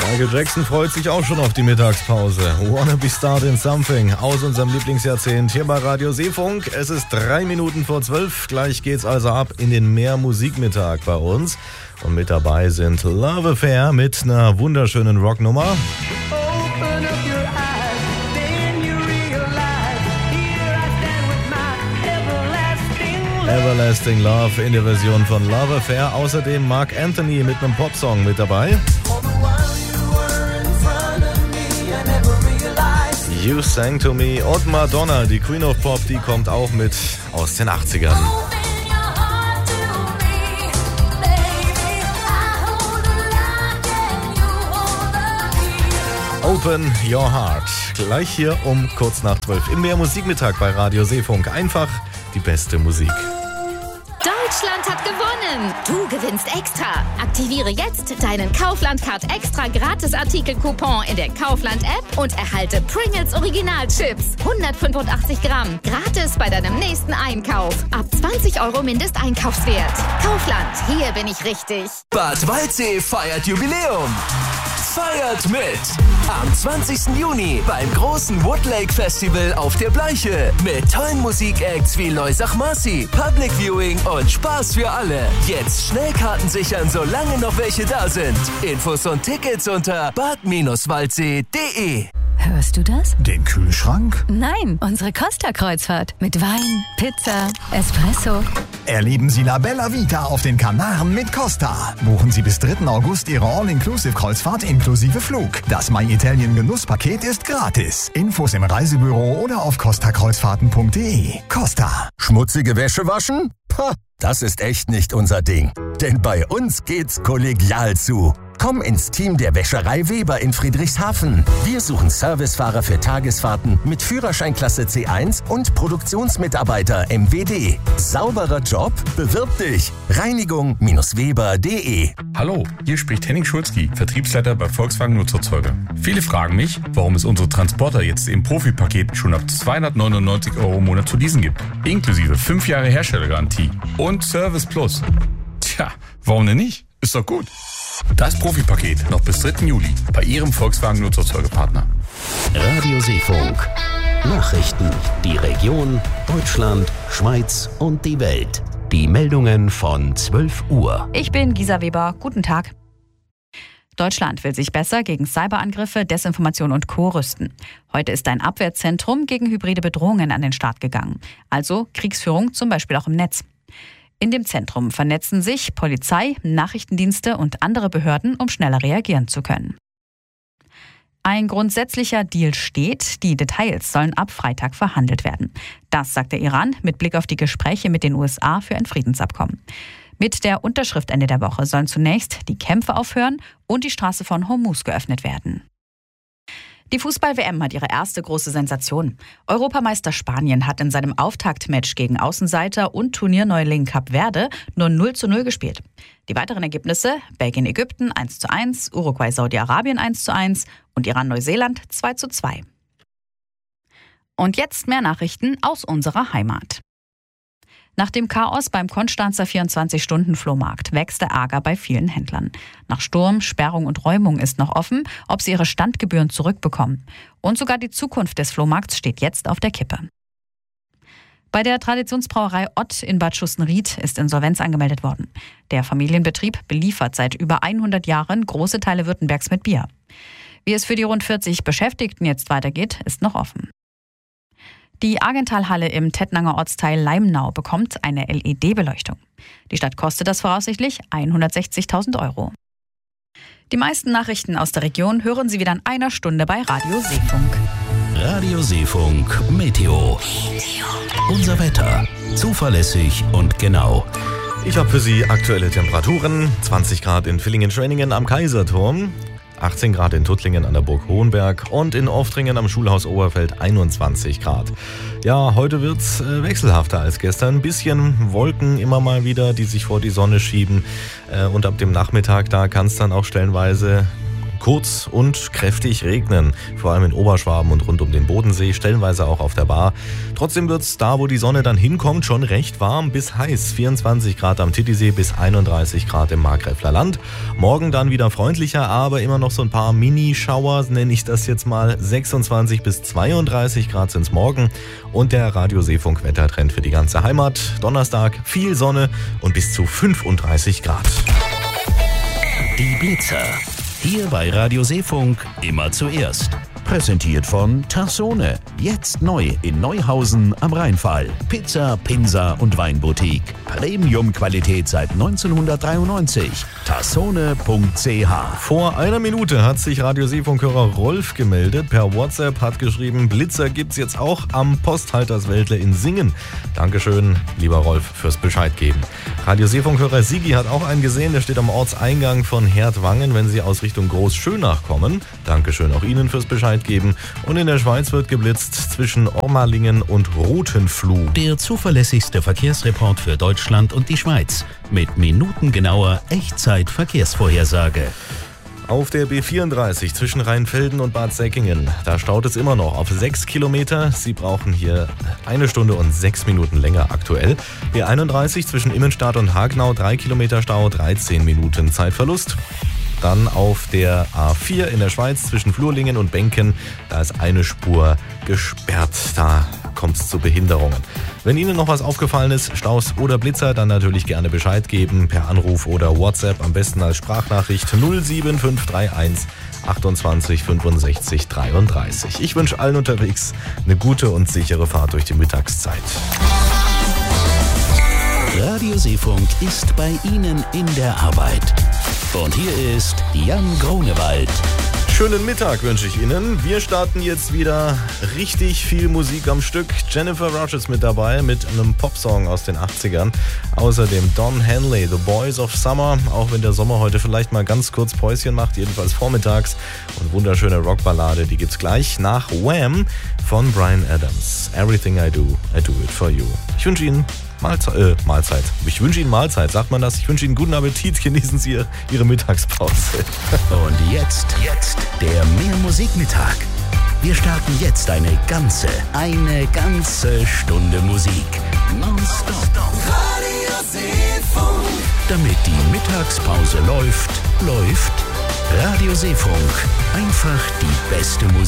Michael Jackson freut sich auch schon auf die Mittagspause. Wanna be starting something aus unserem Lieblingsjahrzehnt hier bei Radio Seefunk. Es ist 3 Minuten vor 12. Gleich geht's also ab in den Mehr-Musikmittag bei uns. Und mit dabei sind Love Affair mit einer wunderschönen Rocknummer. Everlasting Love in der Version von Love Affair. Außerdem Mark Anthony mit einem Popsong mit dabei. You Sang to Me und Madonna, die Queen of Pop, die kommt auch mit aus den 80ern. Open Your Heart. Gleich hier um kurz nach 12 im Mehr-Musikmittag bei Radio Seefunk. Einfach die beste Musik. Deutschland hat gewonnen! Du gewinnst extra! Aktiviere jetzt deinen Kaufland-Card extra Gratis-Artikel-Coupon in der Kaufland-App und erhalte Pringles Original-Chips. 185 Gramm. Gratis bei deinem nächsten Einkauf. Ab 20 € Mindesteinkaufswert. Kaufland, hier bin ich richtig. Bad Waldsee feiert Jubiläum. Feiert mit! Am 20. Juni beim großen Woodlake Festival auf der Bleiche. Mit tollen Musikacts wie Loisach Marcy, Public Viewing und Spaß für alle. Jetzt Schnellkarten sichern, solange noch welche da sind. Infos und Tickets unter bad-waldsee.de. Hörst du das? Den Kühlschrank? Nein, unsere Costa-Kreuzfahrt. Mit Wein, Pizza, Espresso. Erleben Sie La Bella Vita auf den Kanaren mit Costa. Buchen Sie bis 3. August Ihre All-Inclusive-Kreuzfahrt inklusive Flug. Das My Italien Genusspaket ist gratis. Infos im Reisebüro oder auf costakreuzfahrten.de. Costa. Schmutzige Wäsche waschen? Pah, das ist echt nicht unser Ding. Denn bei uns geht's kollegial zu. Komm ins Team der Wäscherei Weber in Friedrichshafen. Wir suchen Servicefahrer für Tagesfahrten mit Führerscheinklasse C1 und Produktionsmitarbeiter MWD. Sauberer Job? Bewirb dich. Reinigung-weber.de. Hallo, hier spricht Henning Schulzki, Vertriebsleiter bei Volkswagen Nutzerzeuger. Viele fragen mich, warum es unsere Transporter jetzt im Profipaket schon ab 299 € im Monat zu leasen gibt. Inklusive 5 Jahre Herstellergarantie und Service Plus. Tja, warum denn nicht? Ist doch gut. Das Profipaket noch bis 3. Juli bei Ihrem Volkswagen Nutzerzeugerpartner. Radio Seefunk. Nachrichten, die Region, Deutschland, Schweiz und die Welt. Die Meldungen von 12 Uhr. Ich bin Gisa Weber. Guten Tag. Deutschland will sich besser gegen Cyberangriffe, Desinformation und Co. rüsten. Heute ist ein Abwehrzentrum gegen hybride Bedrohungen an den Start gegangen. Also Kriegsführung zum Beispiel auch im Netz. In dem Zentrum vernetzen sich Polizei, Nachrichtendienste und andere Behörden, um schneller reagieren zu können. Ein grundsätzlicher Deal steht, die Details sollen ab Freitag verhandelt werden. Das sagt der Iran mit Blick auf die Gespräche mit den USA für ein Friedensabkommen. Mit der Unterschrift Ende der Woche sollen zunächst die Kämpfe aufhören und die Straße von Hormuz geöffnet werden. Die Fußball-WM hat ihre erste große Sensation. Europameister Spanien hat in seinem Auftaktmatch gegen Außenseiter und Turnierneuling Kap Verde nur 0:0 gespielt. Die weiteren Ergebnisse: Belgien-Ägypten 1:1, Uruguay-Saudi-Arabien 1:1 und Iran-Neuseeland 2:2. Und jetzt mehr Nachrichten aus unserer Heimat. Nach dem Chaos beim Konstanzer 24-Stunden-Flohmarkt wächst der Ärger bei vielen Händlern. Nach Sturm, Sperrung und Räumung ist noch offen, ob sie ihre Standgebühren zurückbekommen. Und sogar die Zukunft des Flohmarkts steht jetzt auf der Kippe. Bei der Traditionsbrauerei Ott in Bad Schustenried ist Insolvenz angemeldet worden. Der Familienbetrieb beliefert seit über 100 Jahren große Teile Württembergs mit Bier. Wie es für die rund 40 Beschäftigten jetzt weitergeht, ist noch offen. Die Argentalhalle im Tettnanger Ortsteil Leimnau bekommt eine LED-Beleuchtung. Die Stadt kostet das voraussichtlich 160.000 €. Die meisten Nachrichten aus der Region hören Sie wieder in einer Stunde bei Radio Seefunk. Radio Seefunk Meteo. Unser Wetter. Zuverlässig und genau. Ich habe für Sie aktuelle Temperaturen. 20 Grad in Villingen-Schwenningen am Kaiserturm. 18 Grad in Tuttlingen an der Burg Hohenberg und in Oftringen am Schulhaus Oberfeld 21 Grad. Ja, heute wird's wechselhafter als gestern. Ein bisschen Wolken immer mal wieder, die sich vor die Sonne schieben. Und ab dem Nachmittag, da kann es dann auch stellenweise kurz und kräftig regnen. Vor allem in Oberschwaben und rund um den Bodensee, stellenweise auch auf der Bar. Trotzdem wird es da, wo die Sonne dann hinkommt, schon recht warm bis heiß. 24 Grad am Titisee bis 31 Grad im Markgräfler Land. Morgen dann wieder freundlicher, aber immer noch so ein paar Mini-Schauer, nenne ich das jetzt mal. 26 bis 32 Grad sind es morgen. Und der Radio Seefunk Wettertrend für die ganze Heimat. Donnerstag viel Sonne und bis zu 35 Grad. Die Blitzer. Hier bei Radio Seefunk immer zuerst. Präsentiert von Tassone. Jetzt neu in Neuhausen am Rheinfall. Pizza, Pinsa und Weinboutique. Premium-Qualität seit 1993. Tassone.ch. Vor einer Minute hat sich Radio Seefunk-Hörer Rolf gemeldet. Per WhatsApp hat geschrieben, Blitzer gibt's jetzt auch am Posthalterswäldle in Singen. Dankeschön, lieber Rolf, fürs Bescheid geben. Radio Seefunk-Hörer Sigi hat auch einen gesehen, der steht am Ortseingang von Herdwangen, wenn Sie aus Richtung Großschönach kommen. Dankeschön auch Ihnen fürs Bescheid geben. Und in der Schweiz wird geblitzt zwischen Ormalingen und Rothenfluh. Der zuverlässigste Verkehrsreport für Deutschland und die Schweiz. Mit minutengenauer Echtzeit-Verkehrsvorhersage. Auf der B34 zwischen Rheinfelden und Bad Säckingen, da staut es immer noch auf 6 Kilometer. Sie brauchen hier 1 Stunde und 6 Minuten länger aktuell. B31 zwischen Immenstadt und Hagenau, 3 Kilometer Stau, 13 Minuten Zeitverlust. Dann auf der A4 in der Schweiz zwischen Flurlingen und Benken, da ist eine Spur gesperrt. Da kommt es zu Behinderungen. Wenn Ihnen noch was aufgefallen ist, Staus oder Blitzer, dann natürlich gerne Bescheid geben per Anruf oder WhatsApp, am besten als Sprachnachricht 07531 28 65 33. Ich wünsche allen unterwegs eine gute und sichere Fahrt durch die Mittagszeit. Radio Seefunk ist bei Ihnen in der Arbeit. Und hier ist Jan Grunewald. Schönen Mittag wünsche ich Ihnen. Wir starten jetzt wieder richtig viel Musik am Stück. Jennifer Rush ist mit dabei mit einem Popsong aus den 80ern. Außerdem Don Henley, The Boys of Summer. Auch wenn der Sommer heute vielleicht mal ganz kurz Päuschen macht, jedenfalls vormittags. Und wunderschöne Rockballade, die gibt's gleich nach Wham von Bryan Adams. Everything I do it for you. Ich wünsche Ihnen Mahlzeit. Ich wünsche Ihnen Mahlzeit, sagt man das? Ich wünsche Ihnen guten Appetit, genießen Sie Ihre Mittagspause. Und jetzt der Mehrmusikmittag. Wir starten jetzt eine ganze Stunde Musik. Nonstop. Radio Seefunk. Damit die Mittagspause läuft Radio Seefunk. Einfach die beste Musik.